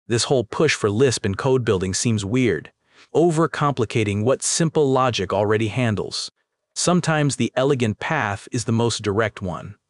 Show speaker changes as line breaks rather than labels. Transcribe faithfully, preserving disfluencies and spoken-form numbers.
This whole push for Lisp and code building seems weird, overcomplicating what simple logic already handles. Sometimes the elegant path is the most direct one.